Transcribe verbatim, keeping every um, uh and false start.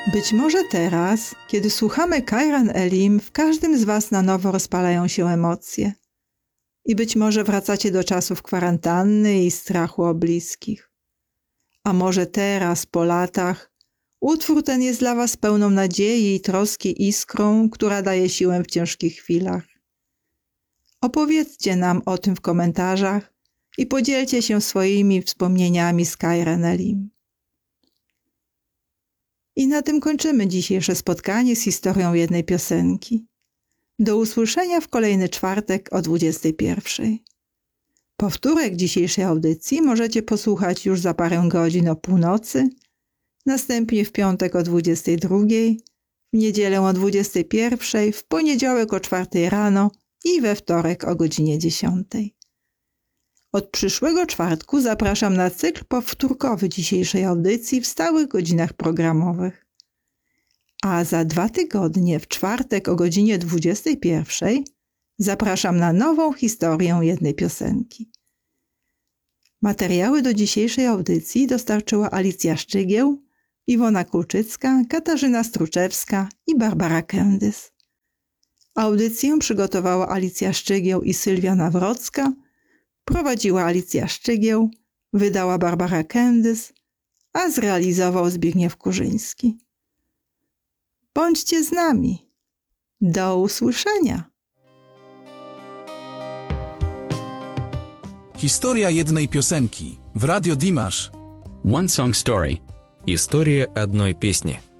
Być może teraz, kiedy słuchamy Kairan Elim, w każdym z was na nowo rozpalają się emocje. I być może wracacie do czasów kwarantanny i strachu o bliskich. A może teraz, po latach, utwór ten jest dla was pełną nadziei i troski iskrą, która daje siłę w ciężkich chwilach. Opowiedzcie nam o tym w komentarzach i podzielcie się swoimi wspomnieniami z Kairan Elim. I na tym kończymy dzisiejsze spotkanie z historią jednej piosenki. Do usłyszenia w kolejny czwartek o dwudziestej pierwszej. Powtórek dzisiejszej audycji możecie posłuchać już za parę godzin o północy, następnie w piątek o dwudziestej drugiej, w niedzielę o dwudziestej pierwszej, w poniedziałek o czwartej rano i we wtorek o godzinie dziesiątej. Od przyszłego czwartku zapraszam na cykl powtórkowy dzisiejszej audycji w stałych godzinach programowych. A za dwa tygodnie, w czwartek o godzinie dwudziestej pierwszej, zapraszam na nową historię jednej piosenki. Materiały do dzisiejszej audycji dostarczyła Alicja Szczygieł, Iwona Kulczycka, Katarzyna Struczewska i Barbara Kędys. Audycję przygotowała Alicja Szczygieł i Sylwia Nawrocka, prowadziła Alicja Szczygieł, wydała Barbara Kędys, a zrealizował Zbigniew Kurzyński. Bądźcie z nami. Do usłyszenia. Historia jednej piosenki w Radio Dimash. One Song Story. История одной песни.